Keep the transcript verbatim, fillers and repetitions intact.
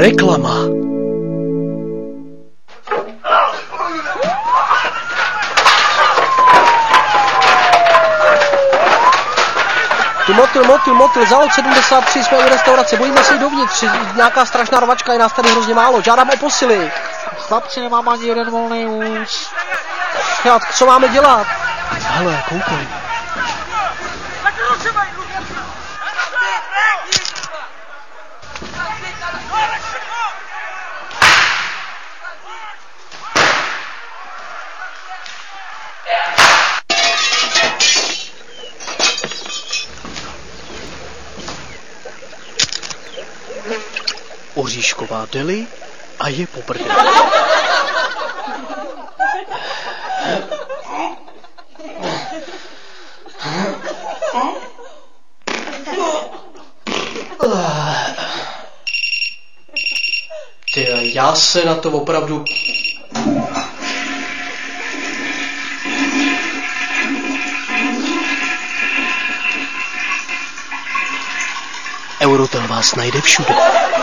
Reklama. Tu motil, motil, motil, zalog sedmdesát tři, jsme u restaurace, bojíme se jít dovnitř, nějaká strašná rvačka, je nás tady hrozně málo, žádám o posily. Chlapci, nemám ani jeden volný vůz. Chlap, co máme dělat? Hele, koukej. Oříšková deli a je po prdeli. Ty, já se na to opravdu... Eurotel vás najde všude.